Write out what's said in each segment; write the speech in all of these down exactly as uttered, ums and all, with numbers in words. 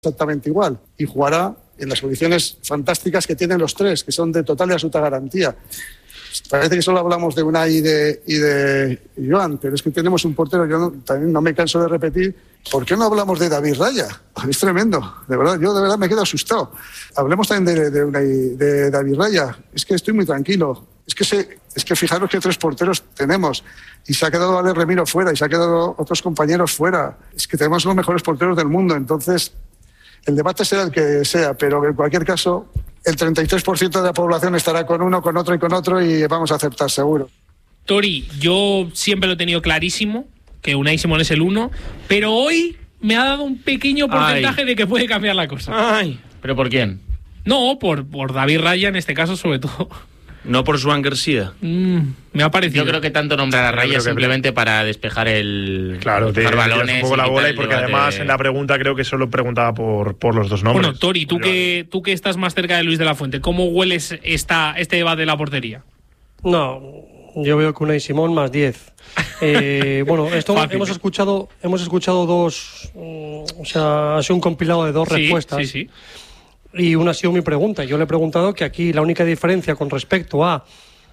exactamente igual y jugará en las condiciones fantásticas que tienen los tres, que son de total y absoluta garantía. Parece que solo hablamos de Unai y de, y de Joan, pero es que tenemos un portero, yo no, también no me canso de repetir, ¿por qué no hablamos de David Raya? Es tremendo, de verdad, yo de verdad me quedo asustado. Hablemos también de, de, Unai, de David Raya, es que estoy muy tranquilo. Es que, se, es que fijaros que tres porteros tenemos y se ha quedado Ale Remiro fuera y se ha quedado otros compañeros fuera. Es que tenemos los mejores porteros del mundo, entonces el debate será el que sea, pero en cualquier caso el treinta y tres por ciento de la población estará con uno, con otro y con otro y vamos a aceptar seguro. Tori, yo siempre lo he tenido clarísimo, que Unai Simón es el uno, pero hoy me ha dado un pequeño porcentaje Ay. de que puede cambiar la cosa. Ay, ¿pero por quién? No, por, por David Raya en este caso sobre todo. ¿No por Joan García? Mm, me ha parecido. Yo creo que tanto nombrar a Raya simplemente que... para despejar el claro, despejar te, balones un poco la bola y porque debate... además en la pregunta creo que solo preguntaba por, por los dos nombres. Bueno, Tori, tú que, tú que estás más cerca de Luis de la Fuente, ¿cómo hueles esta, este debate de la portería? No, yo veo que Unai Simón más diez. Eh, bueno, esto hemos escuchado hemos escuchado dos, um, o sea, ha sido un compilado de dos sí, respuestas. Sí, sí. Y una ha sido mi pregunta. Yo le he preguntado que aquí la única diferencia con respecto a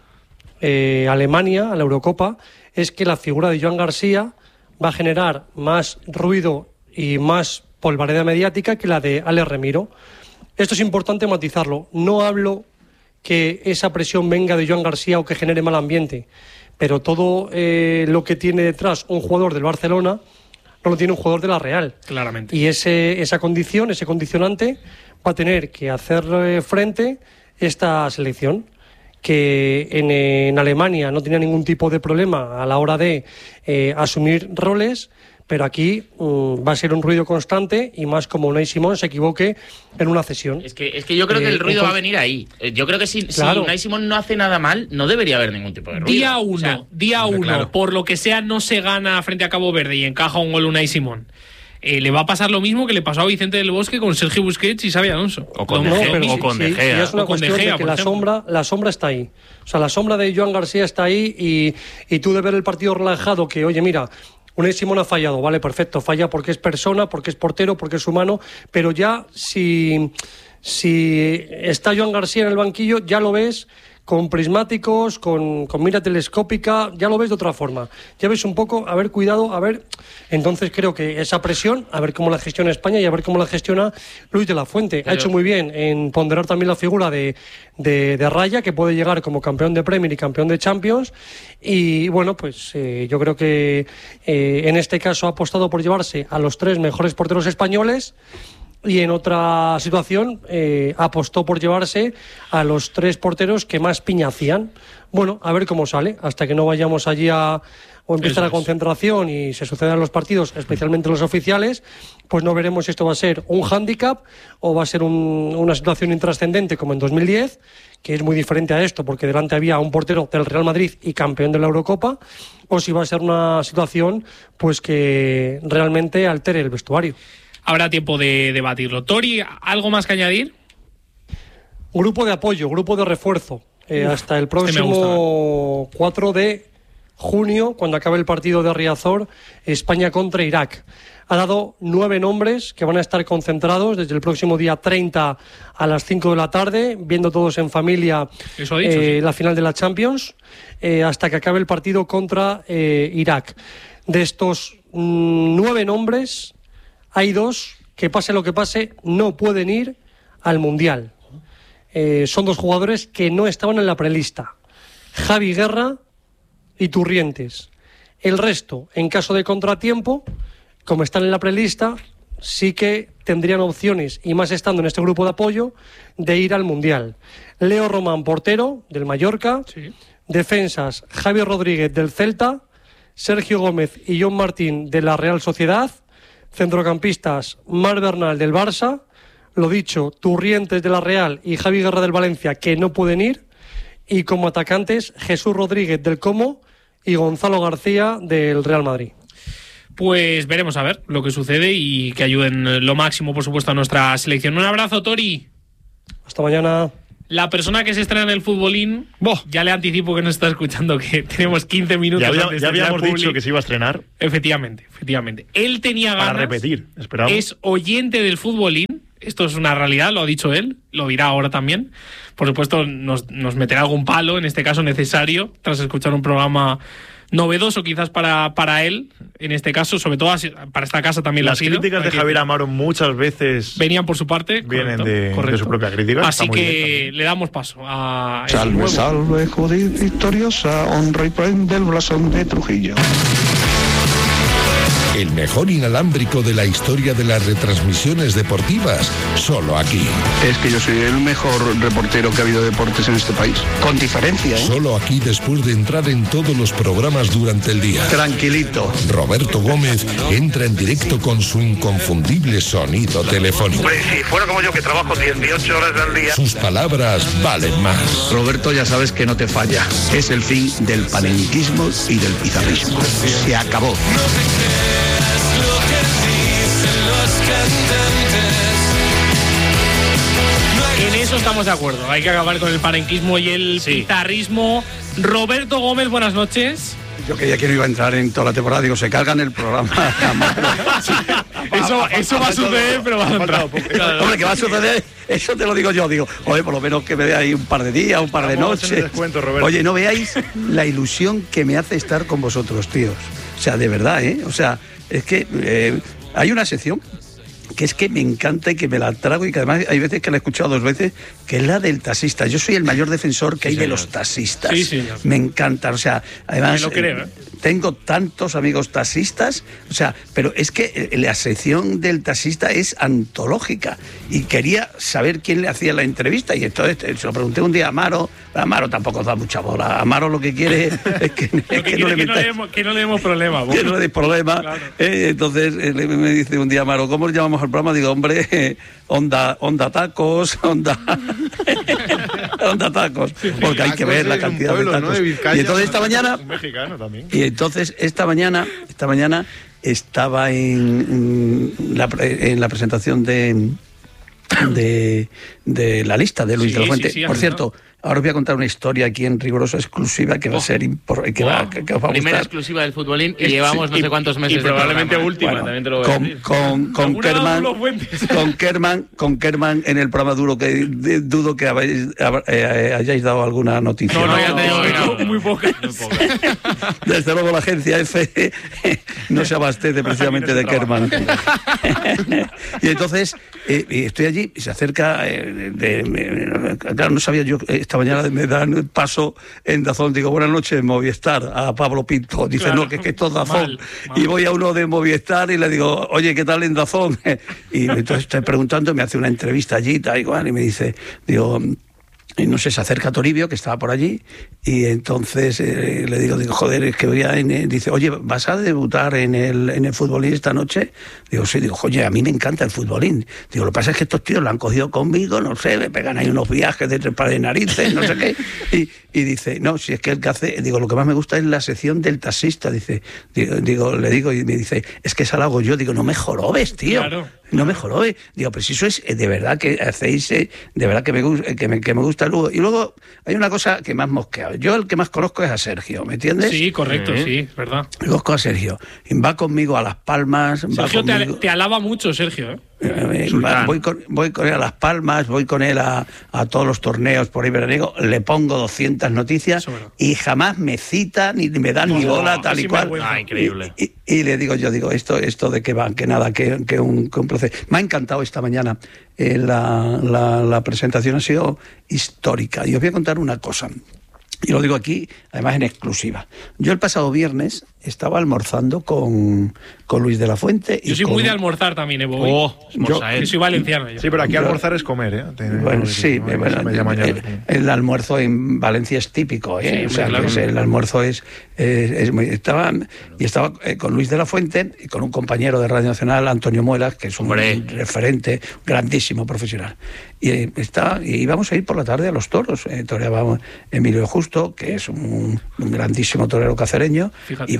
eh, Alemania, a la Eurocopa, es que la figura de Joan García va a generar más ruido y más polvareda mediática que la de Ale Remiro. Esto es importante matizarlo. No hablo que esa presión venga de Joan García o que genere mal ambiente, pero todo eh, lo que tiene detrás un jugador del Barcelona no lo tiene un jugador de la Real. Claramente. Y ese, esa condición, ese condicionante, va a tener que hacer frente esta selección, que en, en Alemania no tenía ningún tipo de problema a la hora de eh, asumir roles, pero aquí um, va a ser un ruido constante y más como Unai Simón se equivoque en una cesión. Es que, es que yo creo eh, que el ruido entonces, va a venir ahí. Yo creo que si, claro. si Unai Simón no hace nada mal, no debería haber ningún tipo de ruido. Día uno, o sea, día uno, claro. por lo que sea, no se gana frente a Cabo Verde y encaja un gol Unai Simón. Eh, le va a pasar lo mismo que le pasó a Vicente del Bosque con Sergio Busquets y Xabi Alonso. O con De Gea. No, o con sí, De Gea. Sí, es una cuestión de, Gea, de que la sombra, la sombra está ahí. O sea, la sombra de Joan García está ahí y, y tú de ver el partido relajado que, oye, mira, Unai Simón ha fallado, vale, perfecto, falla porque es persona, porque es portero, porque es humano, pero ya si, si está Joan García en el banquillo, ya lo ves con prismáticos, con, con mira telescópica, ya lo ves de otra forma. Ya ves un poco, a ver, cuidado, a ver. Entonces creo que esa presión, a ver cómo la gestiona España y a ver cómo la gestiona Luis de la Fuente. Pero... ha hecho muy bien en ponderar también la figura de, de, de Raya, que puede llegar como campeón de Premier y campeón de Champions. Y bueno, pues eh, yo creo que eh, en este caso ha apostado por llevarse a los tres mejores porteros españoles. Y en otra situación eh, apostó por llevarse a los tres porteros que más piña hacían. Bueno, a ver cómo sale, hasta que no vayamos allí a o empieza la concentración y se sucedan los partidos, especialmente los oficiales, pues no veremos si esto va a ser un hándicap o va a ser un, una situación intrascendente como en dos mil diez, que es muy diferente a esto, porque delante había un portero del Real Madrid y campeón de la Eurocopa, o si va a ser una situación pues que realmente altere el vestuario. Habrá tiempo de debatirlo. Tori, ¿algo más que añadir? Grupo de apoyo, grupo de refuerzo. Eh, Uf, hasta el próximo este cuatro de junio, cuando acabe el partido de Riazor, España contra Irak. Ha dado nueve nombres que van a estar concentrados desde el próximo día treinta a las cinco de la tarde, viendo todos en familia Eso ha dicho, eh, sí. la final de la Champions, eh, hasta que acabe el partido contra eh, Irak. De estos mmm, nueve nombres, hay dos que, pase lo que pase, no pueden ir al Mundial. Eh, son dos jugadores que no estaban en la prelista. Javi Guerra y Turrientes. El resto, en caso de contratiempo, como están en la prelista, sí que tendrían opciones, y más estando en este grupo de apoyo, de ir al Mundial. Leo Román, portero, del Mallorca. Sí. Defensas, Javi Rodríguez, del Celta. Sergio Gómez y John Martín, de la Real Sociedad. Centrocampistas, Marc Bernal del Barça, lo dicho, Turrientes de la Real y Javi Guerra del Valencia, que no pueden ir, y como atacantes, Jesús Rodríguez del Como y Gonzalo García del Real Madrid. Pues veremos a ver lo que sucede y que ayuden lo máximo, por supuesto, a nuestra selección. Un abrazo, Tori. Hasta mañana. La persona que se estrena en el futbolín, Boh. ya le anticipo que nos está escuchando que tenemos quince minutos. Ya, había, antes ya de habíamos Publi. dicho que se iba a estrenar. Efectivamente, efectivamente. Él tenía ganas. Para repetir, esperamos. Es oyente del futbolín. Esto es una realidad, lo ha dicho él, lo dirá ahora también. Por supuesto, nos, nos meterá algún palo, en este caso necesario, tras escuchar un programa novedoso quizás para, para él, en este caso, sobre todo para esta casa también lo ha Las sido. críticas de Javier Amaro muchas veces venían por su parte. vienen correcto, de, correcto. de su propia crítica. Así Está muy que bien le damos paso a... Salve, nuevo. salve, Judith victoriosa, honra y prende el blasón de Trujillo. El mejor inalámbrico de la historia de las retransmisiones deportivas, solo aquí. Es que yo soy el mejor reportero que ha habido de deportes en este país. Con diferencia, ¿eh? Solo aquí después de entrar en todos los programas durante el día. Tranquilito. Roberto Gómez entra en directo con su inconfundible sonido telefónico. Pues si fuera como yo que trabajo dieciocho horas al día. Sus palabras valen más. Roberto, ya sabes que no te falla. Es el fin del panenquismo y del pizarrismo. Se acabó. En eso estamos de acuerdo. Hay que acabar con el parenquismo y el Sí. pizarrismo. Roberto Gómez, buenas noches. Yo creía que no iba a entrar en toda la temporada. Digo, se cargan el programa. Eso, eso va a suceder, pero va a entrar. Hombre, que va a suceder, eso te lo digo yo. Digo, oye, por lo menos que me dé ahí un par de días, un par de Estamos en el noches. descuento, Roberto. Oye, no veáis la ilusión que me hace estar con vosotros, tíos. O sea, de verdad, ¿eh? O sea, es que eh, hay una sección que es que me encanta y que me la trago y que además hay veces que la he escuchado dos veces, que es la del taxista. Yo soy el mayor defensor que hay de los taxistas. Sí, señor. Me encanta, o sea, además... Me lo creo, ¿eh? Tengo tantos amigos taxistas, o sea, pero es que la sección del taxista es antológica y quería saber quién le hacía la entrevista y entonces se lo pregunté un día a Amaro. Amaro tampoco da mucha bola. Amaro lo que quiere es que, Lo que es que quiere no le que no metáis- le demos- que no le demos problema. que no le deis problema. Claro. Eh, entonces eh, le- me dice un día Amaro, ¿cómo le llamamos al programa? Digo, hombre, eh, onda, onda tacos, onda, onda tacos, porque hay que ver la cantidad de tacos. Y entonces esta mañana, Un mexicano también. y entonces esta mañana, esta mañana estaba en, en la, pre- en la presentación de, de, de la lista de Luis Sí, de la Fuente. sí, sí, Por has cierto, ahora os voy a contar una historia aquí en rigurosa exclusiva que va a ser impor- que, va, que, que os va a Primera gustar. exclusiva del futbolín y llevamos no sé cuántos meses Y probablemente de programa. última, Bueno, también te lo voy a con, decir. con, con Alguna Kerman, Dulo Fuentes. con Kerman, con Kerman en el programa duro que de- dudo que habéis, hab- eh, hayáis dado alguna noticia. No, no, No, ya te digo que no, no, muy pocas. Desde luego la agencia F no se abastece precisamente de Kerman. Y entonces eh, y estoy allí y se acerca, eh, de, me- claro, no sabía yo, eh, esta mañana me dan paso en Dazón, digo, buenas noches, Movistar, a Pablo Pinto. Dice, Claro. no, que es que esto es Dazón. Mal, mal. Y voy a uno de Movistar y le digo, oye, ¿qué tal en Dazón? Y entonces estoy preguntando, me hace una entrevista allí, tal igual, y me dice, digo... Y no sé, se acerca Toribio, que estaba por allí, y entonces eh, le digo, digo, joder, es que voy a... en el-". Dice, oye, ¿vas a debutar en el, en el futbolín esta noche? Digo, sí, digo, oye, a mí me encanta el futbolín. Digo, lo que pasa es que estos tíos lo han cogido conmigo, no sé, me pegan ahí unos viajes de tres pares de narices, no sé qué. Y, y dice, no, si es que el que hace... Digo, lo que más me gusta es la sección del taxista, dice. Digo, digo, le digo, y me dice, es que esa la hago yo. Digo, no me jorobes, tío. Claro. No me jorobes. Digo, pero si eso es eh, de verdad que hacéis, eh, de verdad que me, gu- eh, que me, que me gusta luego. Y luego hay una cosa que más mosqueado. Yo el que más conozco es a Sergio, ¿me entiendes? Sí, correcto, sí, es verdad. Conozco a Sergio. Y va conmigo a Las Palmas. va Sergio te, conmigo- al- te alaba mucho, Sergio. ¿eh? eh, va- voy, con, voy con él a Las Palmas, voy con él a, a todos los torneos por ahí veraniego, le pongo doscientas noticias Eso, bueno. y jamás me cita ni me dan ni Oh, bola, tal qué y cual. sinvergüenza. Ah, increíble. Y, y- y le digo, yo digo, esto, esto de que va, que nada, que, que, un, que un placer. Me ha encantado esta mañana. Eh, la, la, la presentación ha sido histórica. Y os voy a contar una cosa. Y lo digo aquí, además en exclusiva. Yo el pasado viernes estaba almorzando con, con Luis de la Fuente. Y Yo soy con- muy de almorzar también, Evo. ¿eh? Oh, Mosael. Yo soy valenciano. yo. Sí, pero aquí Yo- almorzar es comer, ¿eh? Te- Bueno, sí, me- bueno, media mañana. el, el almuerzo en Valencia es típico, ¿eh? Sí, o sea, claro. que es- el almuerzo es, es, es muy... Estaba, y estaba eh, con Luis de la Fuente y con un compañero de Radio Nacional, Antonio Muelas, que es un Hombre. referente, grandísimo profesional. Y, eh, está, y íbamos a ir por la tarde a los toros. Eh, toreaba Emilio Justo, que es un, un grandísimo torero cacereño, Fíjate. iba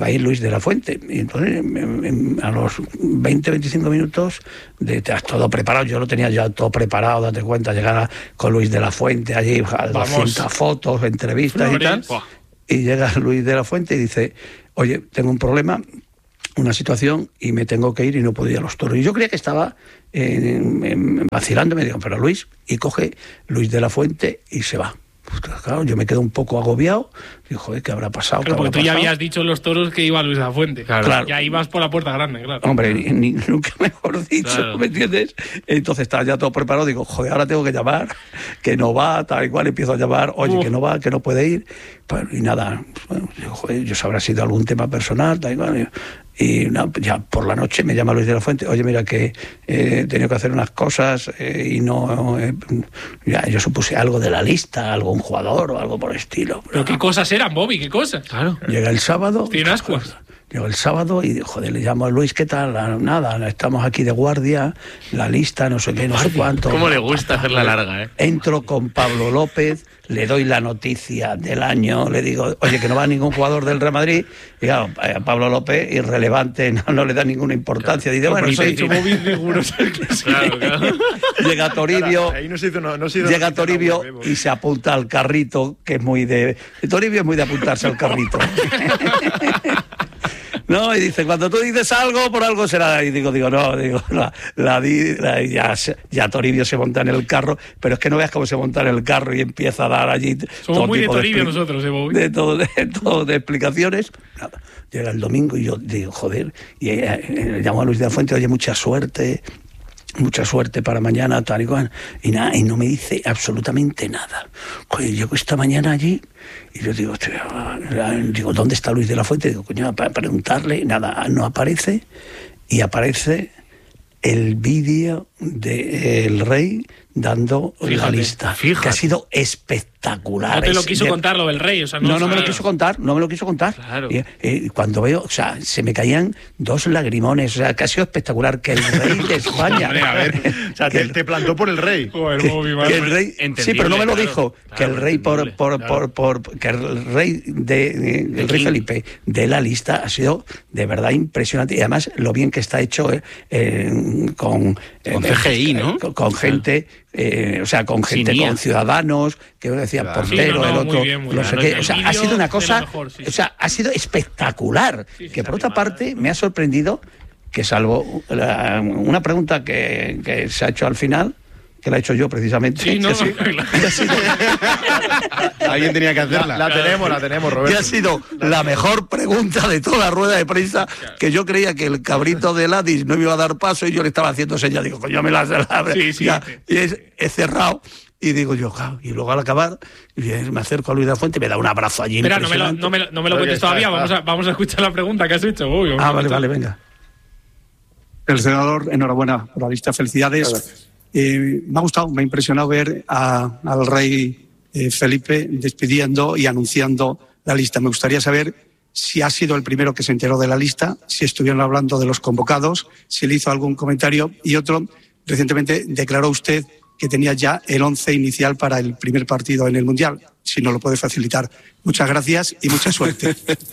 a ir Luis de la Fuente. Y entonces, a los veinte, veinticinco minutos, de, te has todo preparado. Yo lo tenía ya todo preparado, date cuenta, llegar a, con Luis de la Fuente allí, doscientas fotos, entrevistas Flores. y tal. Buah. Y llega Luis de la Fuente y dice, oye, tengo un problema, una situación, y me tengo que ir y no puedo ir a los toros. Y yo creía que estaba eh, vacilando, me digo, pero Luis, y coge Luis de la Fuente y se va. Pues claro, yo me quedo un poco agobiado. Digo, joder, ¿qué habrá pasado? Claro, porque tú pasado? ya habías dicho en los toros que iba Luis de la Fuente. Claro. claro. Ya ibas por la puerta grande, claro. Hombre, ni, ni, nunca mejor dicho, claro. ¿me entiendes? Entonces estaba ya todo preparado. Digo, joder, ahora tengo que llamar, que no va, tal y cual. Empiezo a llamar, oye, uh. que no va, que no puede ir. Pues, y nada, bueno, digo, joder, yo sabrá sido algún tema personal, tal y cual. Y no, ya por la noche me llama Luis de la Fuente, oye, mira que eh, he tenido que hacer unas cosas eh, y no... Eh, ya, yo supuse algo de la lista, algún jugador o algo por el estilo. ¿Pero qué cosas eran, Bobby? ¿Qué cosas? Claro. Llega el sábado... ¿Tiene ascuas? Llegó el sábado y, joder, le llamo a Luis, ¿qué tal? Nada, estamos aquí de guardia, la lista, no sé qué, no sé cuánto. ¿Cómo le gusta hacer la larga, eh? Entro con Pablo López, le doy la noticia del año, le digo, oye, que no va ningún jugador del Real Madrid. Y claro, a Pablo López, irrelevante, no, no le da ninguna importancia. Dice, bueno, soy móvil riguroso. Claro, claro. Llega Toribio, Ahí no se hizo, no, no se hizo llega Toribio y se apunta al carrito, que es muy de... Toribio es muy de apuntarse al carrito. No, y dice, cuando tú dices algo, por algo será. Y digo, digo, no, digo, la, la, la ya, ya Toribio se monta en el carro, pero es que no veas cómo se monta en el carro y empieza a dar allí. Somos todo muy tipo de Toribio de nosotros, ¿eh, Bobby? De todo, de todo, de explicaciones. Nada. Llega el domingo y yo digo, joder, y eh, eh, llamo a Luis de la Fuente, oye, mucha suerte. Mucha suerte para mañana, tal y cual. Y nada, y no me dice absolutamente nada. Oye, llego esta mañana allí y yo digo, digo, ¿dónde está Luis de la Fuente? Digo, coño, para preguntarle, nada, no aparece. Y aparece el vídeo del Rey dando fíjate, la lista, fíjate. que ha sido espectacular. No te lo quiso de... contar lo del Rey, o sea, no, no, no me lo quiso contar, no me lo quiso contar. Claro. Y, y cuando veo, o sea, se me caían dos lagrimones, o sea, que ha sido espectacular que el Rey de España. Hombre, a ver, o sea, te, te plantó por el Rey. Joder, que, Bobby, que el Rey sí, pero no me lo claro, dijo, claro, que el Rey por, por, claro. por, por, que el Rey de, de el Rey Felipe de la lista ha sido de verdad impresionante y además lo bien que está hecho eh, eh, con con C G I, ¿no? Con, con gente, eh, o sea, con gente, Sinía. con ciudadanos, que uno decía claro. portero, sí, no, no, el otro, bien, no sé qué. O sea, ha sido una cosa, mejor, sí, o sea, ha sido espectacular. Sí, sí, que por otra parte me ha sorprendido que salvo la, una pregunta que, que se ha hecho al final, que la he hecho yo precisamente. Sí, no, sí, no, ha sido, alguien tenía que hacerla. La, la tenemos, la tenemos, Roberto. Que ha sido la mejor pregunta de toda la rueda de prensa, que yo creía que el cabrito de Ladis no me iba a dar paso y yo le estaba haciendo señas. Digo, coño, me la, la sí, sí, ya, sí. Y he, he cerrado. Y digo yo, claro, y luego al acabar, me acerco a Luis de la Fuente y me da un abrazo allí. Espera, no me lo, no me lo, no me lo cuentes todavía, está. Vamos, a, vamos a escuchar la pregunta que has hecho. Uy, ah, vale, vale, venga. El senador, enhorabuena por la lista, felicidades. Eh, me ha gustado, me ha impresionado ver a, al rey eh, Felipe despidiendo y anunciando la lista. Me gustaría saber si ha sido el primero que se enteró de la lista, si estuvieron hablando de los convocados, si le hizo algún comentario. Y otro, recientemente declaró usted que tenía ya el once inicial para el primer partido en el Mundial, si no lo puede facilitar. Muchas gracias y mucha suerte.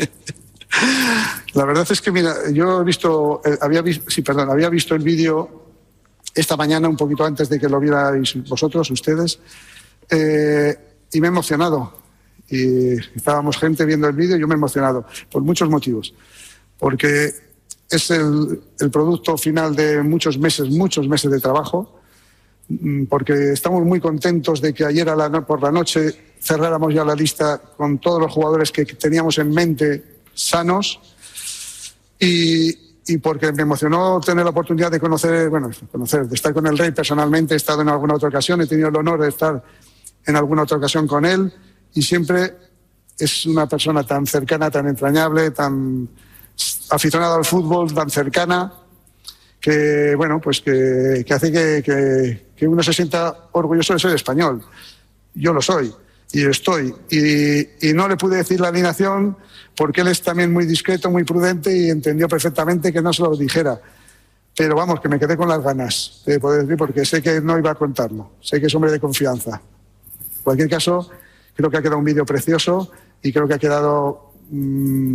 La verdad es que, mira, yo he visto, eh, había visto, sí, perdón, había visto el vídeo esta mañana, un poquito antes de que lo vierais vosotros, ustedes, eh, y me he emocionado. Y estábamos gente viendo el vídeo y yo me he emocionado, por muchos motivos. Porque es el, el producto final de muchos meses, muchos meses de trabajo, porque estamos muy contentos de que ayer a la, por la noche cerráramos ya la lista con todos los jugadores que teníamos en mente sanos, y y porque me emocionó tener la oportunidad de conocer, bueno, conocer, de estar con el Rey personalmente. He estado en alguna otra ocasión, he tenido el honor de estar en alguna otra ocasión con él, y siempre es una persona tan cercana, tan entrañable, tan aficionada al fútbol, tan cercana, que, bueno, pues que, que hace que, que, que uno se sienta orgulloso de ser español. Yo lo soy. Y estoy. Y, y no le pude decir la alineación porque él es también muy discreto, muy prudente, y entendió perfectamente que no se lo dijera. Pero vamos, que me quedé con las ganas de poder decir, porque sé que no iba a contarlo. Sé que es hombre de confianza. En cualquier caso, creo que ha quedado un vídeo precioso y creo que ha quedado mmm,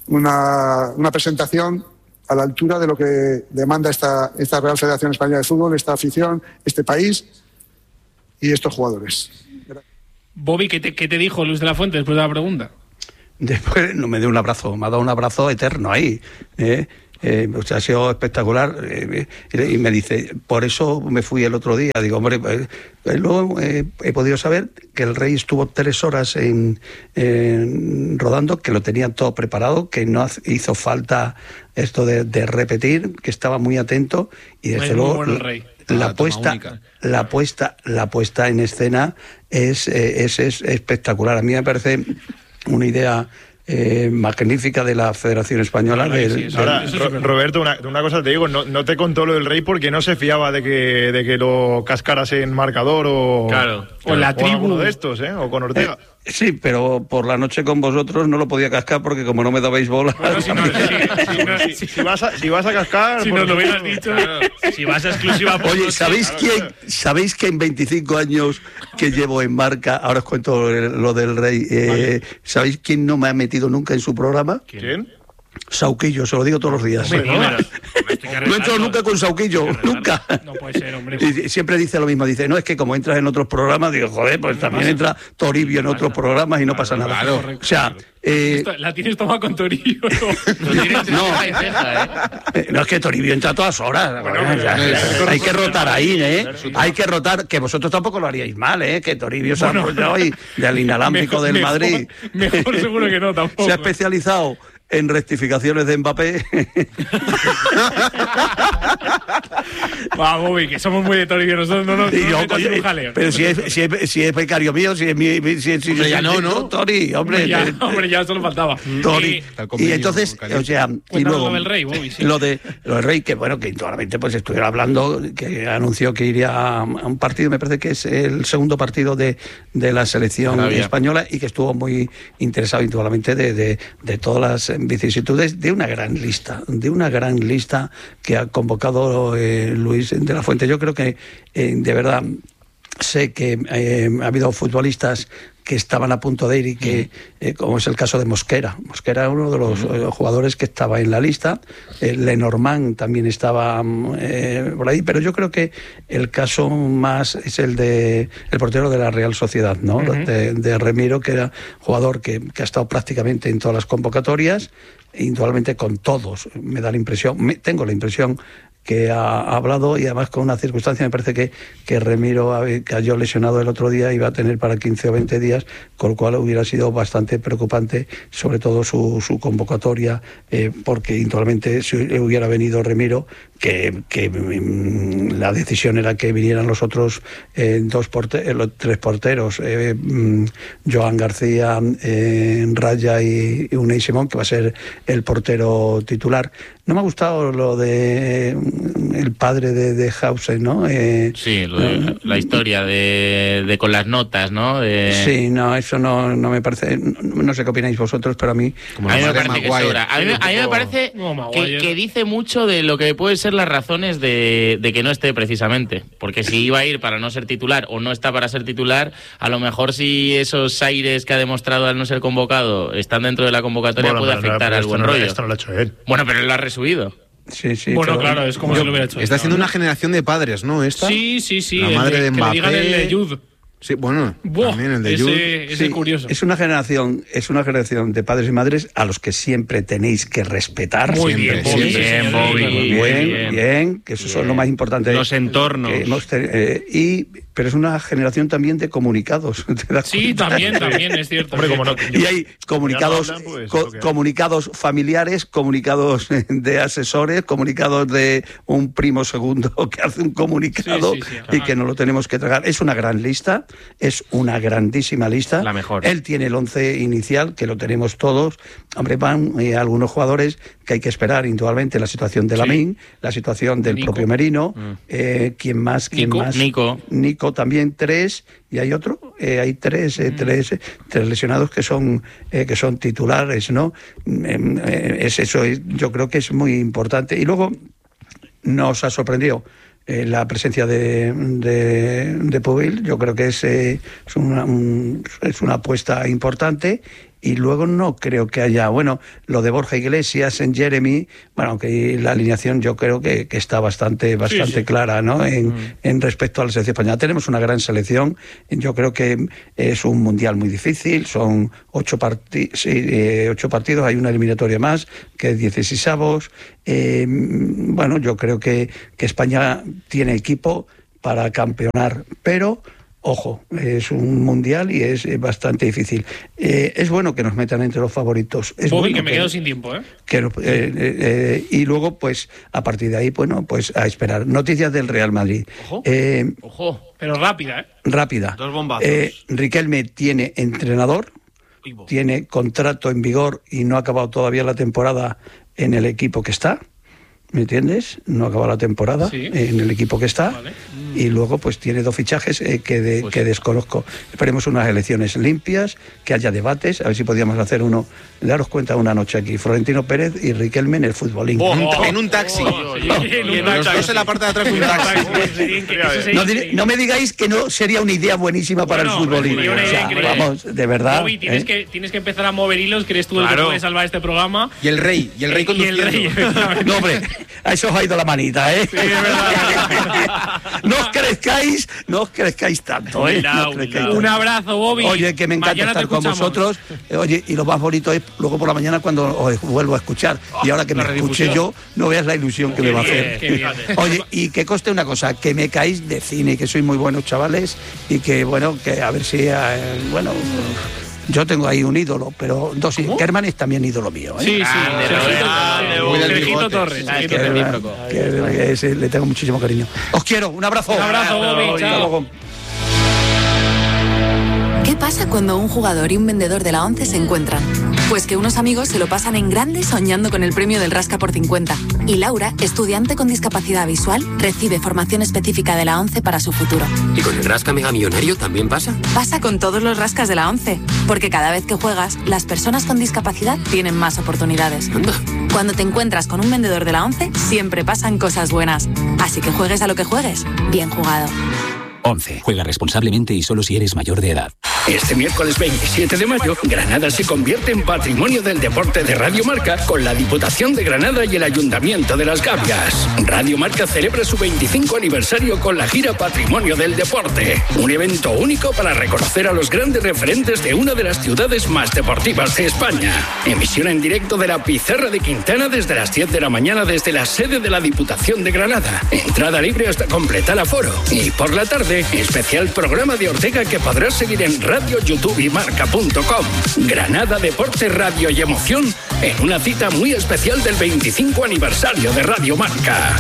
una, una presentación a la altura de lo que demanda esta, esta Real Federación Española de Fútbol, esta afición, este país y estos jugadores. Bobby, ¿qué te, qué te dijo Luis de la Fuente después de la pregunta? Después no me dio un abrazo, me ha dado un abrazo eterno ahí. ¿eh? Eh, o sea, ha sido espectacular. Eh, y me dice, por eso me fui el otro día. Digo, hombre, eh, luego eh, he podido saber que el Rey estuvo tres horas en, en, rodando, que lo tenían todo preparado, que no hizo falta esto de, de repetir, que estaba muy atento y desde es luego bueno el Rey. La, ah, puesta, la puesta, la puesta en escena es, es, es espectacular. A mí me parece una idea Eh, magnífica de la Federación Española. Claro, del, sí, sí. Ahora, del... Ro- Roberto, una, una cosa te digo, no, no te contó lo del Rey porque no se fiaba de que, de que lo cascaras en marcador o, claro, o en la tribu. o alguno de estos, ¿eh? O con Ortega. Eh, sí, pero por la noche con vosotros no lo podía cascar porque como no me dabais bola. Bueno, si, no, si, si, no, si, si, si, vas a, si vas a cascar... Si nos lo hubieras dicho... Claro, si vas a exclusiva... Por Oye, noche, ¿sabéis, claro, quién, claro. ¿sabéis que en veinticinco años que llevo en marca, ahora os cuento lo del Rey, eh, vale. ¿sabéis quién no me ha metido nunca en su programa? ¿Quién? Sauquillo, se lo digo todos los días. Hombre, no, no, no he entrado nunca con Sauquillo, nunca. No puede ser, hombre. Y siempre dice lo mismo, dice, no, es que como entras en otros programas, digo, joder, pues también entra Toribio en otros programas y no pasa nada. Claro, o sea... Eh, la tienes tomada con Toribio. No, eh, no es que Toribio entra a todas horas. Bueno, bueno, ya, ya, hay que rotar ahí, ¿eh? Hay que rotar, que vosotros tampoco lo haríais mal, ¿eh? Que Toribio se ha apoyado y del inalámbrico del mejor, Madrid. Mejor seguro que no, tampoco. Se ha especializado en rectificaciones de Mbappé. Va, Bobby, que somos muy de Toribio, nosotros no nos no, yo, no oye, un jaleo. Pero si es, si, es, si es becario mío, si es mi... Si es, si hombre, ya no, ¿no? Tori, hombre. Hombre, ya, hombre, ya solo faltaba. Tori. Eh, y entonces, o sea... Y luego, lo del Rey, Bobby, sí. Lo, de, lo del Rey, que bueno, que indudablemente pues estuviera hablando, que anunció que iría a, a un partido, me parece que es el segundo partido de, de la selección Arabia. española y que estuvo muy interesado indudablemente de, de, de todas las vicisitudes de una gran lista, de una gran lista que ha convocado eh, Luis de la Fuente. Yo creo que eh, de verdad sé que eh, ha habido futbolistas que estaban a punto de ir y que, eh, como es el caso de Mosquera. Mosquera era uno de los eh, jugadores que estaba en la lista. Eh, Lenormand también estaba eh, por ahí, pero yo creo que el caso más es el de el portero de la Real Sociedad, ¿no? Uh-huh. de, de Remiro, que era jugador que, que ha estado prácticamente en todas las convocatorias, indudablemente con todos. Me da la impresión, me, tengo la impresión que ha, ha hablado, y además con una circunstancia, me parece que, que Remiro cayó lesionado el otro día, iba a tener para quince o veinte días, con lo cual hubiera sido bastante preocupante, sobre todo su, su convocatoria, eh, porque indudablemente si hubiera venido Remiro, que, que mm, la decisión era que vinieran los otros eh, dos porte los tres porteros, eh, mm, Joan García, eh, Raya y, y Unai Simón, que va a ser el portero titular. No me ha gustado lo de eh, el padre de, de Hausen, ¿no? Eh, sí, lo de, eh, la historia de, de con las notas, ¿no? De... Sí, no, eso no, no me parece... No, no sé qué opináis vosotros, pero a mí... Como a mí me parece que sobra. A mí, a mí me parece no, que, que dice mucho de lo que pueden ser las razones de, de que no esté precisamente. Porque si iba a ir para no ser titular o no está para ser titular, a lo mejor si esos aires que ha demostrado al no ser convocado están dentro de la convocatoria, bueno, puede afectar no, al buen no, rollo. Esto no lo ha hecho él. Bueno, pero él lo ha resubido. Sí, sí, bueno, claro, claro, es como yo, si lo hubiera hecho. Está siendo una generación de padres, ¿no? Esta. Sí, sí, sí. La madre el, de Mbappé. Que le digan el de Jude. Sí, bueno, Buah, también el de ese, Jude. Ese sí, es curioso. Es una generación, es una generación de padres y madres a los que siempre tenéis que respetar. Muy siempre, bien, Bobby, siempre. bien, Bobby. Bien, bien, bien, bien, que eso bien. Son lo más importante. Los entornos. Que hemos, eh, y, pero es una generación también de comunicados. ¿Te das sí, cuenta? también, también, es cierto. Hombre, como no, y hay comunicados, hablan, pues, co comunicados familiares, comunicados de asesores, comunicados de un primo segundo que hace un comunicado sí, sí, sí, y que no lo tenemos que tragar. Es una gran lista, es una grandísima lista. La mejor. Él tiene el once inicial, que lo tenemos todos. Hombre, van eh, algunos jugadores que hay que esperar, indudablemente, la situación de Lamine, sí. la situación del Nico. propio Merino, mm. eh, ¿quién más? ¿Quién Nico. más? Nico. Nico también, tres, y hay otro, eh, hay tres, eh, mm. tres, tres lesionados que son eh, que son titulares, ¿no? Eh, es eso, yo creo que es muy importante. Y luego nos ha sorprendido Eh, la presencia de, de, de Pubil. Yo creo que es, eh, es, una, un, es una apuesta importante y luego no creo que haya, bueno, lo de Borja Iglesias en Jeremy, bueno, aunque la alineación yo creo que, que está bastante bastante sí, sí. clara, ¿no? En, mm. en respecto a la selección española. Tenemos una gran selección, yo creo que es un mundial muy difícil, son ocho, parti sí, eh, ocho partidos, hay una eliminatoria más, que es dieciseisavos, eh, bueno, yo creo que, que España tiene equipo para campeonar, pero ojo, es un mundial y es bastante difícil. Eh, es bueno que nos metan entre los favoritos. Es Bobby, bueno que me que, quedo sin tiempo, ¿eh? Que, eh, eh, y luego, pues, a partir de ahí, bueno, pues a esperar. Noticias del Real Madrid. Ojo, eh, ojo. Pero rápida, ¿eh? Rápida. Dos bombazos. Eh, Riquelme tiene entrenador, tiene contrato en vigor y no ha acabado todavía la temporada en el equipo que está. ¿Me entiendes? No acaba la temporada sí. en el equipo que está vale. y luego pues tiene dos fichajes eh, que, de, pues que desconozco. Esperemos unas elecciones limpias, que haya debates, a ver si podíamos hacer uno, daros cuenta una noche aquí, Florentino Pérez y Riquelme en el futbolín. Oh, oh, en un taxi. Oh, oh, sí, en un taxi. Los dos en la parte de atrás de un taxi. No, no me digáis que no sería una idea buenísima para bueno, el futbolín. O sea, vamos, de verdad. Bobby, tienes, ¿eh? que, tienes que empezar a mover hilos, que eres tú claro. el que puede salvar este programa. Y el rey, y el rey conduciendo. Y el rey, no, hombre. A eso os ha ido la manita, ¿eh? Sí, es verdad. No os crezcáis, no os crezcáis tanto, ¿eh? No os crezcáis tanto. Un abrazo, Bobby. Oye, que me encanta mañana estar con vosotros. Eh, oye, y lo más bonito es luego por la mañana cuando os vuelvo a escuchar. Y ahora que me escuche yo, no veas la ilusión que qué me va a hacer. Qué bien. Oye, y que conste una cosa, que me caéis de cine, que sois muy buenos chavales y que, bueno, que a ver si, eh, bueno... Yo tengo ahí un ídolo, pero dos Kerman es también ídolo mío, ¿eh? Sí, sí. Sergito Torres. Le tengo muchísimo cariño. Os quiero, un abrazo. Un abrazo, Bobby. Chao. ¿Qué pasa cuando un jugador y un vendedor de la ONCE se encuentran? Pues que unos amigos se lo pasan en grande soñando con el premio del Rasca por cincuenta. Y Laura, estudiante con discapacidad visual, recibe formación específica de la ONCE para su futuro. ¿Y con el Rasca Mega Millonario también pasa? Pasa con todos los rascas de la ONCE. Porque cada vez que juegas, las personas con discapacidad tienen más oportunidades. Anda. Cuando te encuentras con un vendedor de la ONCE, siempre pasan cosas buenas. Así que juegues a lo que juegues, bien jugado. ONCE. Juega responsablemente y solo si eres mayor de edad. Este miércoles veintisiete de mayo, Granada se convierte en Patrimonio del Deporte de Radio Marca con la Diputación de Granada y el Ayuntamiento de Las Gavias. Radio Marca celebra su veinticinco aniversario con la gira Patrimonio del Deporte. Un evento único para reconocer a los grandes referentes de una de las ciudades más deportivas de España. Emisión en directo de la Pizarra de Quintana desde las diez de la mañana desde la sede de la Diputación de Granada. Entrada libre hasta completar aforo. Y por la tarde, especial programa de Ortega que podrás seguir en Radio, YouTube y Marca punto com. Granada, deporte, radio y emoción en una cita muy especial del veinticinco aniversario de Radio Marca.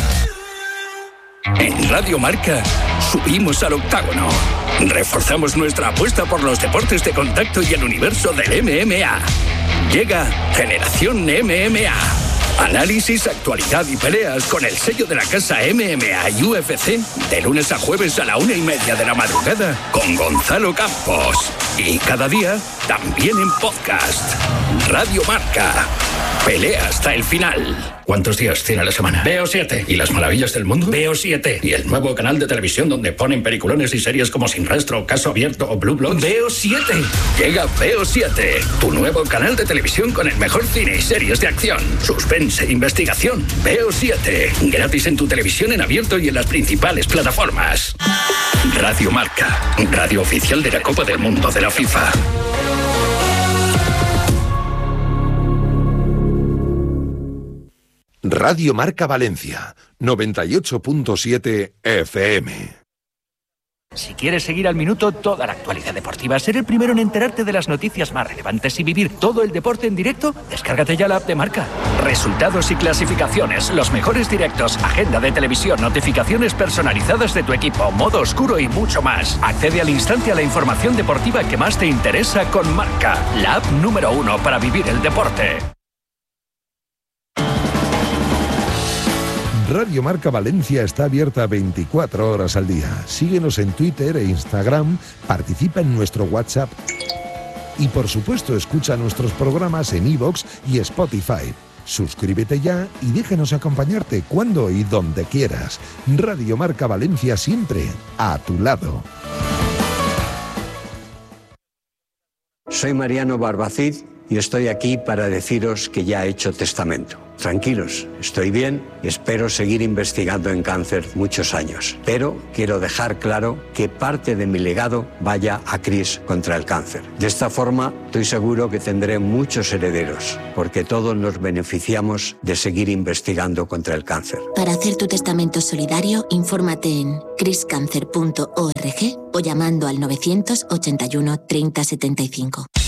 En Radio Marca subimos al octágono. Reforzamos nuestra apuesta por los deportes de contacto y el universo del M M A. Llega Generación M M A. Análisis, actualidad y peleas con el sello de la casa M M A y U F C de lunes a jueves a la una y media de la madrugada con Gonzalo Campos. Y cada día también en podcast. Radio Marca. Pelea hasta el final. ¿Cuántos días tiene la semana? Veo siete. ¿Y las maravillas del mundo? Veo siete. ¿Y el nuevo canal de televisión donde ponen peliculones y series como Sin Rastro, Caso Abierto o Blue Bloods? Veo siete. Llega Veo siete. Tu nuevo canal de televisión con el mejor cine y series de acción, suspense e investigación. Veo siete. Gratis en tu televisión en abierto y en las principales plataformas. Radio Marca. Radio oficial de la Copa del Mundo de la FIFA. Radio Marca Valencia, noventa y ocho punto siete F M. Si quieres seguir al minuto toda la actualidad deportiva, ser el primero en enterarte de las noticias más relevantes y vivir todo el deporte en directo, descárgate ya la app de Marca. Resultados y clasificaciones, los mejores directos, agenda de televisión, notificaciones personalizadas de tu equipo, modo oscuro y mucho más. Accede al instante a la información deportiva que más te interesa con Marca, la app número uno para vivir el deporte. Radio Marca Valencia está abierta veinticuatro horas al día. Síguenos en Twitter e Instagram, participa en nuestro WhatsApp y por supuesto escucha nuestros programas en iVoox y Spotify. Suscríbete ya y déjanos acompañarte cuando y donde quieras. Radio Marca Valencia siempre a tu lado. Soy Mariano Barbacid y estoy aquí para deciros que ya he hecho testamento. Tranquilos, estoy bien y espero seguir investigando en cáncer muchos años. Pero quiero dejar claro que parte de mi legado vaya a CRIS contra el cáncer. De esta forma, estoy seguro que tendré muchos herederos, porque todos nos beneficiamos de seguir investigando contra el cáncer. Para hacer tu testamento solidario, infórmate en cris cancer punto org o llamando al novecientos ochenta y uno treinta setenta y cinco.